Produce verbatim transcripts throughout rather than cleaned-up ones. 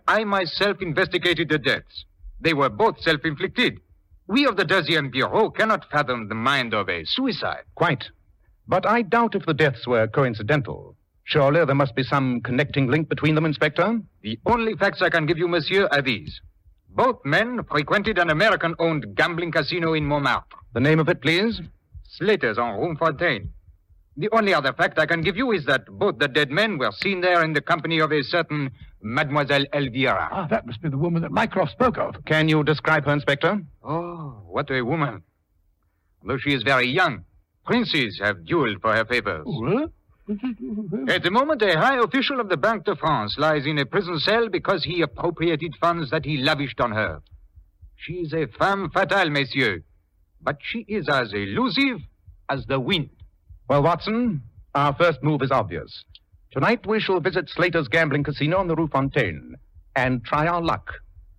I myself investigated the deaths. They were both self-inflicted. We of the Deuxième Bureau cannot fathom the mind of a suicide. Quite. But I doubt if the deaths were coincidental. Surely there must be some connecting link between them, Inspector? The only facts I can give you, monsieur, are these. Both men frequented an American-owned gambling casino in Montmartre. The name of it, please? Slater's on Rue Fontaine. The only other fact I can give you is that both the dead men were seen there in the company of a certain Mademoiselle Elvira. Ah, that must be the woman that Mycroft spoke of. Can you describe her, Inspector? Oh, what a woman. Though she is very young, princes have dueled for her favors. What? At the moment, a high official of the Banque de France lies in a prison cell because he appropriated funds that he lavished on her. She is a femme fatale, messieurs, but she is as elusive as the wind. Well, Watson, our first move is obvious. Tonight we shall visit Slater's gambling casino on the Rue Fontaine and try our luck.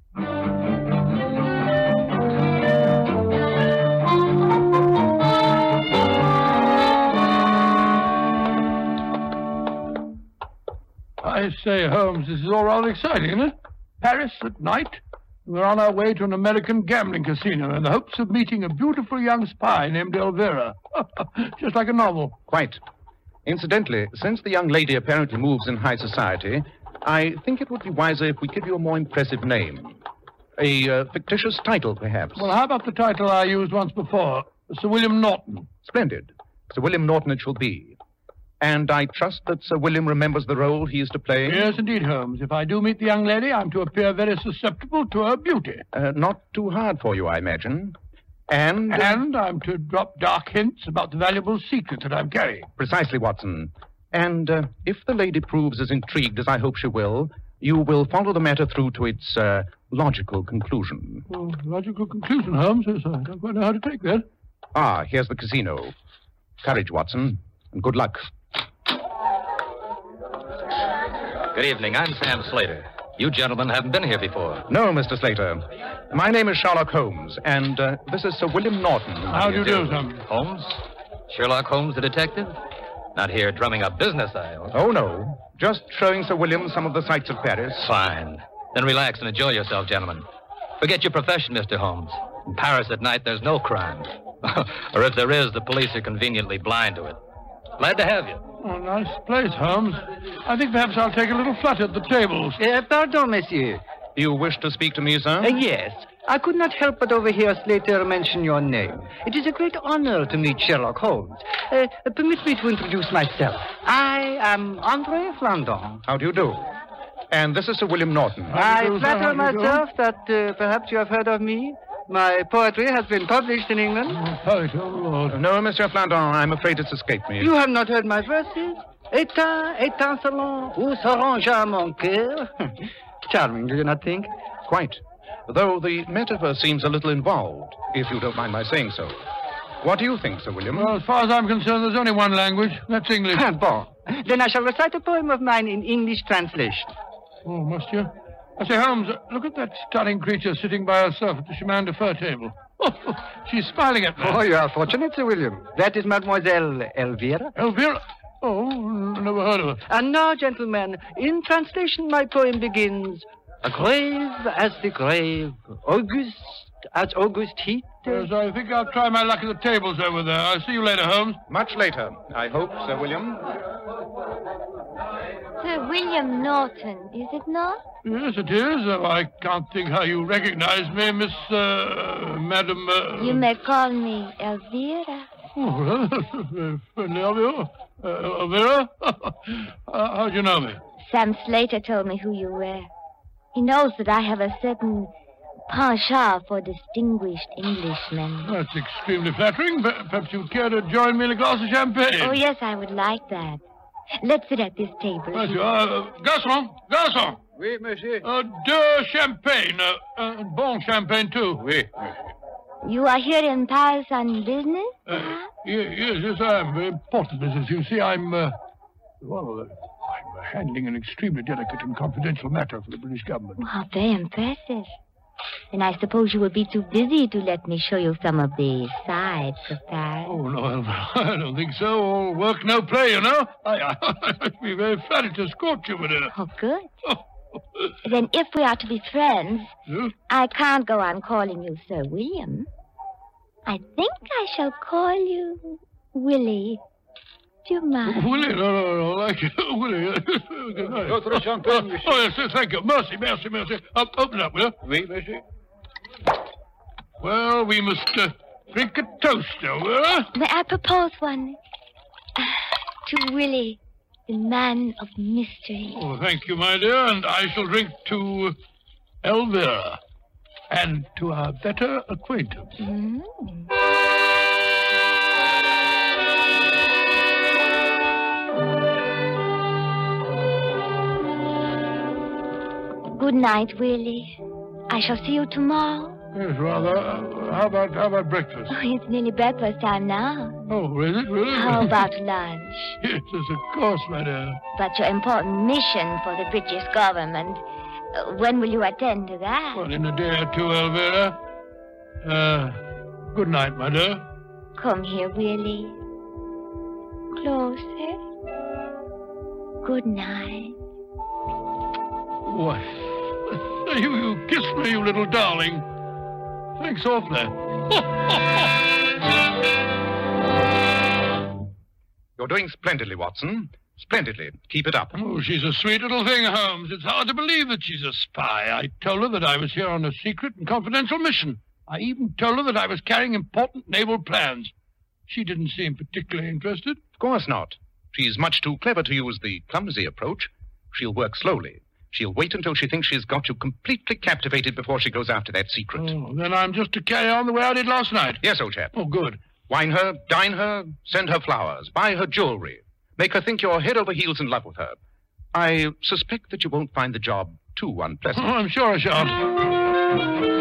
I say, Holmes, this is all rather exciting, isn't it? Paris at night. We're on our way to an American gambling casino in the hopes of meeting a beautiful young spy named Elvira. Just like a novel. Quite. Incidentally, since the young lady apparently moves in high society, I think it would be wiser if we give you a more impressive name. A uh, fictitious title, perhaps. Well, how about the title I used once before? Sir William Norton. Splendid. Sir William Norton it shall be. And I trust that Sir William remembers the role he is to play? Yes, indeed, Holmes. If I do meet the young lady, I'm to appear very susceptible to her beauty. Uh, not too hard for you, I imagine. And... Uh... And I'm to drop dark hints about the valuable secret that I'm carrying. Precisely, Watson. And uh, if the lady proves as intrigued as I hope she will, you will follow the matter through to its uh, logical conclusion. Oh, logical conclusion, Holmes? Yes, I don't quite know how to take that. Ah, here's the casino. Courage, Watson, and good luck. Good evening. I'm Sam Slater. You gentlemen haven't been here before. No, Mister Slater. My name is Sherlock Holmes, and uh, this is Sir William Norton. How do you do, Sam? Holmes? Sherlock Holmes, the detective? Not here drumming up business, I hope. Oh, no. Just showing Sir William some of the sights of Paris. Fine. Then relax and enjoy yourself, gentlemen. Forget your profession, Mister Holmes. In Paris at night, there's no crime. Or if there is, the police are conveniently blind to it. Glad to have you. Oh, nice place, Holmes. I think perhaps I'll take a little flutter at the tables. Uh, pardon, monsieur. You wish to speak to me, sir? Uh, yes. I could not help but overhear Slater mention your name. It is a great honor to meet Sherlock Holmes. Uh, permit me to introduce myself. I am André Flandon. How do you do? And this is Sir William Norton. I flatter myself that uh, perhaps you have heard of me. My poetry has been published in England. Oh, poetry, oh, Lord. No, Monsieur Flandon, I'm afraid it's escaped me. You have not heard my verses? Éteint, étincelant, où se rangea mon cœur? Charming, do you not think? Quite. Though the metaphor seems a little involved, if you don't mind my saying so. What do you think, Sir William? Well, as far as I'm concerned, there's only one language. That's English. Bon. Then I shall recite a poem of mine in English translation. Oh, must you? I say, Holmes, look at that stunning creature sitting by herself at the chemin de fer table. Oh, she's smiling at me. Oh, you are fortunate, Sir William. That is Mademoiselle Elvira. Elvira? Oh, never heard of her. And now, gentlemen, in translation, my poem begins, grave as the grave, August as August heat. Yes, I think I'll try my luck at the tables over there. I'll see you later, Holmes. Much later, I hope, Sir William. Sir William Norton, is it not? Yes, it is. Uh, I can't think how you recognize me, Miss, uh, Madam... Uh... You may call me Elvira. Oh, well, friendly of you. Uh, Elvira? uh, how'd you know me? Sam Slater told me who you were. He knows that I have a certain penchant for distinguished Englishmen. That's extremely flattering. Perhaps you'd care to join me in a glass of champagne. Oh, yes, I would like that. Let's sit at this table. Right, you are. Uh, garçon, garçon. Oui, monsieur. Uh, de champagne. Uh, uh, bon champagne, too. Oui. You are here in Paris on business? Uh, yes, yes, yes, I am. Very important business. You see, I'm, uh, well, uh, I'm handling an extremely delicate and confidential matter for the British government. Oh, very impressive. And I suppose you will be too busy to let me show you some of the sights of Paris. Oh, no, I don't think so. All work, no play, you know. I, I, I'd be very flattered to escort you with her. Oh, good. Oh, Then if we are to be friends, Huh? I can't go on calling you Sir William. I think I shall call you Willie. Do you mind? Willie, no, no, no, like it. Willie. Good night. Votre champagne, monsieur. Oh, yes, thank you. Mercy, mercy, mercy. Up, open up, will you? Oui, monsieur. Well, we must uh, drink a toast, Elvira. May I propose one? Uh, to Willie, the man of mystery. Oh, thank you, my dear. And I shall drink to Elvira and to our better acquaintance. Mm. Good night, Willie. I shall see you tomorrow. Yes, rather. Uh, how about how about breakfast? Oh, it's nearly breakfast time now. Oh, is it really? How about lunch? Yes, yes, of course, my dear. But your important mission for the British government, uh, when will you attend to that? Well, in a day or two, Elvira. Uh, good night, my dear. Come here, Willie. Closer. Good night. Why, you, you kissed me, you little darling. Thanks awfully. You're doing splendidly, Watson. Splendidly. Keep it up. Oh, she's a sweet little thing, Holmes. It's hard to believe that she's a spy. I told her that I was here on a secret and confidential mission. I even told her that I was carrying important naval plans. She didn't seem particularly interested. Of course not. She's much too clever to use the clumsy approach. She'll work slowly. She'll wait until she thinks she's got you completely captivated before she goes after that secret. Oh, then I'm just to carry on the way I did last night. Yes, old chap. Oh, good. Wine her, dine her, send her flowers, buy her jewelry. Make her think you're head over heels in love with her. I suspect that you won't find the job too Oh, unpleasant. I'm sure I shan't.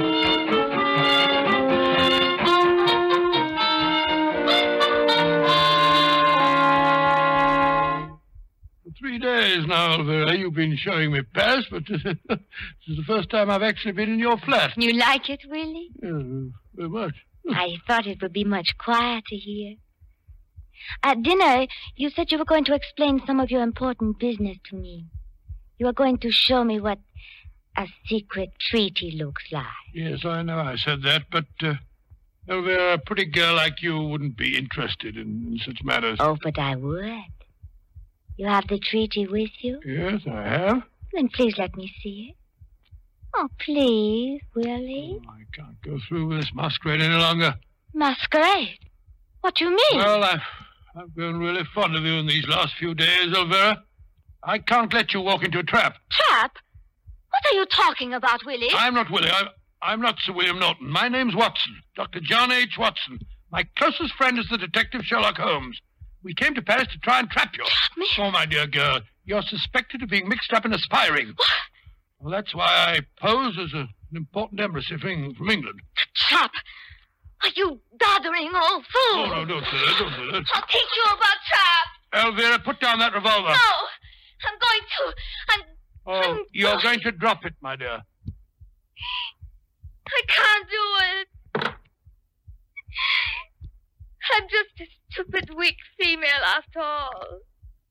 For three days now, Elvira, you've been showing me Paris, but this is the first time I've actually been in your flat. You like it, Willie? Yeah, very much. I thought it would be much quieter here. At dinner, you said you were going to explain some of your important business to me. You were going to show me what a secret treaty looks like. Yes, I know I said that, but, uh, Elvira, a pretty girl like you wouldn't be interested in, in such matters. Oh, but I would. You have the treaty with you? Yes, I have. Then please let me see it. Oh, please, Willie. Oh, I can't go through with this masquerade any longer. Masquerade? What do you mean? Well, I've, I've grown really fond of you in these last few days, Elvira. I can't let you walk into a trap. Trap? What are you talking about, Willie? I'm not Willie. I'm, I'm not Sir William Norton. My name's Watson, Doctor John H. Watson. My closest friend is the detective Sherlock Holmes. We came to Paris to try and trap you. Me? Oh, my dear girl, you're suspected of being mixed up in a spy ring. What? Well, that's why I pose as a, an important embassy from, from England. Trap? Are you bothering old fool? Oh, no, don't do that, don't do that. I'll teach you about trap. Elvira, put down that revolver. No, I'm going to. I'm. Oh, I'm you're going- going to drop it, my dear. I can't do it. I'm just a stupid, weak female after all.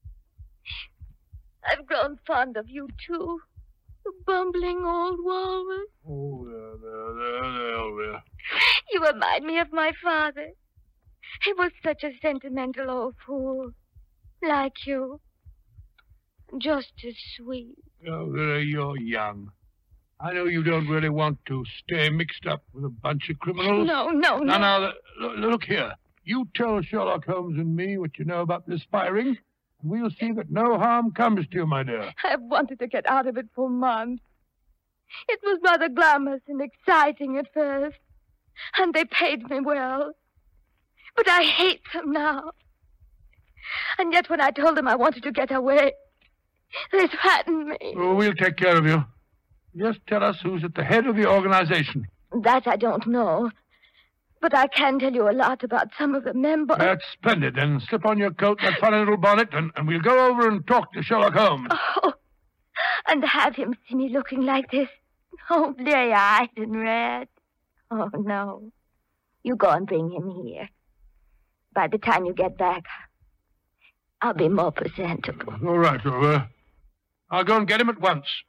I've grown fond of you, too. You bumbling old walrus. Oh, there, there, there, there, Elvira. You remind me of my father. He was such a sentimental old fool. Like you. Just as sweet. Elvira, you're young. I know you don't really want to stay mixed up with a bunch of criminals. No, no, no. Now, now, look, look here. You tell Sherlock Holmes and me what you know about this spy ring, and we'll see that no harm comes to you, my dear. I've wanted to get out of it for months. It was rather glamorous and exciting at first, and they paid me well. But I hate them now. And yet when I told them I wanted to get away, they threatened me. Oh, we'll take care of you. Just tell us who's at the head of the organization. That I don't know. But I can tell you a lot about some of the members. That's splendid. Then slip on your coat and that funny little bonnet, and, and we'll go over and talk to Sherlock Holmes. Oh, and have him see me looking like this. Oh, bleary-eyed and red. Oh, no. You go and bring him here. By the time you get back, I'll be more presentable. All right, Elvira. I'll go and get him at once.